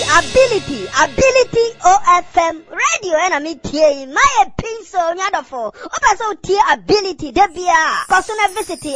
ability OFM radio and me tie my pinso nyadofo opeso tie ability debia kosuna visit